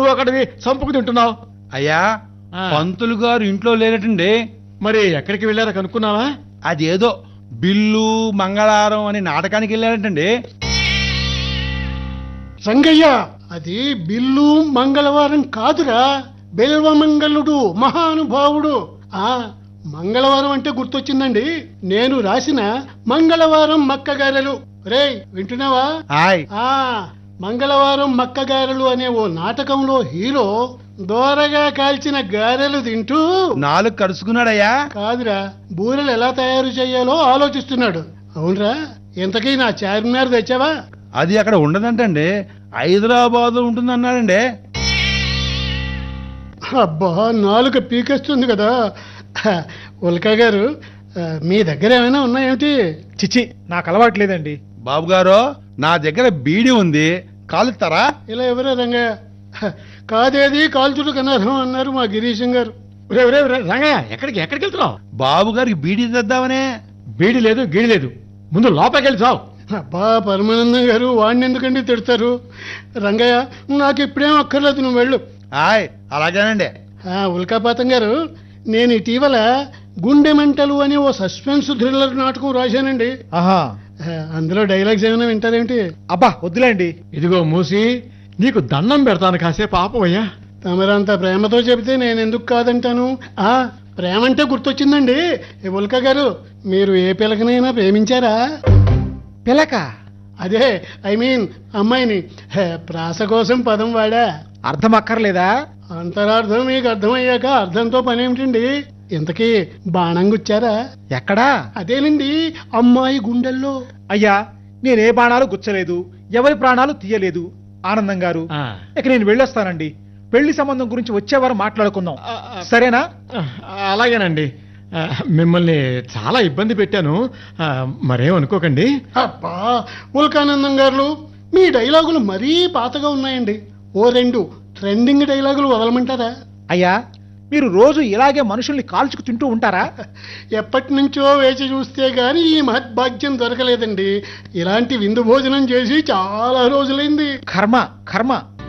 ఒకటివి సంపుకు తింటున్నావు. అయ్యా, పంతులు గారు ఇంట్లో లేనటండి. మరి ఎక్కడికి వెళ్ళారో కనుక్కున్నావా? అదేదో బిల్లు మంగళవారం అని నాటకానికి వెళ్ళారటండి. రంగయ్య, అది బిల్లు మంగళవారం కాదురా, బెల్వమంగళుడు మహానుభావుడు. మంగళవారం అంటే గుర్తొచ్చిందండి, నేను రాసిన మంగళవారం మక్కగారెలు. రేయ్, వింటున్నావా? మంగళవారం మక్కగారెలు అనే ఓ నాటకంలో హీరో దోరగా కాల్చిన గారెలు తింటూ నాలుగు కరుచుకున్నాడయ్యా. కాదురా, బూరెలు ఎలా తయారు చేయాలో ఆలోచిస్తున్నాడు. అవునరా, ఇంతకీ నా చార్మినార్ తెచ్చావా? అది అక్కడ ఉండదంటండి, హైదరాబాద్ ఉంటుంది అన్నాడండి. అబ్బా, నాలుక పీకేస్తుంది కదా. ఉల్కా గారు, మీ దగ్గర ఏమైనా ఉన్నాయేమిటి? చిచి, నాకు అలవాట్లేదండి. బాబు గారు, నా దగ్గర బీడీ ఉంది, కాలుస్తారా? ఇలా ఎవరే రంగయ్య? కాదేది కాల్చుడు కనర్హం అన్నారు మా గిరీశం గారు. రంగయ్య, ఎక్కడికి వెళ్తున్నావు? బాబు గారికి బీడీ తెద్దామనే. బీడి లేదు, గీడి లేదు, ముందు లోపలికి వెళ్ళి చావు. అబ్బా పరమానందం గారు, వాడిని ఎందుకండి తిడతారు? రంగయ్య, నాకు ఇప్పుడేం అక్కర్లేదు, నువ్వు వెళ్ళు. అలాగేనండి. ఉల్కాపాతం గారు, నేను ఇటీవల గుండె మంటలు అని ఓ సస్పెన్స్ థ్రిల్లర్ నాటకం రాశానండి. ఆహా, అందులో డైలాగ్స్ ఏమైనా వింటారేమిటి? అబ్బా వద్దులేండి. ఇదిగో మూసి, నీకు దండం పెడతాను, కాసేపు ఆపవయ్యా. తమరంత ప్రేమతో చెబితే నేను ఎందుకు కాదంటాను? ప్రేమ అంటే గుర్తొచ్చిందండి. ఉల్కా గారు, మీరు ఏ పిలకనైనా ప్రేమించారా? పిలక? అదే, ఐ మీన్ అమ్మాయిని. ప్రాస కోసం పదం వాడా, అర్థం అక్కర్లేదా? అంతరార్థం మీకు అర్థమయ్యాక అర్థంతో పనేమిటండి? ఇంతకీ బాణం గుచ్చారా? ఎక్కడా? అదేనండి, అమ్మాయి గుండెల్లో. అయ్యా, నేనే బాణాలు గుచ్చలేదు, ఎవరి ప్రాణాలు తీయలేదు. ఆనందం గారు, ఇక నేను వెళ్ళొస్తానండి. పెళ్లి సంబంధం గురించి వచ్చేవారు మాట్లాడుకుందాం, సరేనా? అలాగేనండి. మిమ్మల్ని చాలా ఇబ్బంది పెట్టాను, మరేమనుకోకండి. అబ్బా ఉల్కానందం గారు, మీ డైలాగులు మరీ పాతగా ఉన్నాయండి. ఓ రెండు ట్రెండింగ్ డైలాగులు వదలమంటారా? అయ్యా, మీరు రోజు ఇలాగే మనుషుల్ని కాల్చుకు తింటూ ఉంటారా? ఎప్పటి నుంచో వేచి చూస్తే గాని ఈ మహద్భాగ్యం దొరకలేదండి. ఇలాంటి విందు భోజనం చేసి చాలా రోజులైంది. కర్మ.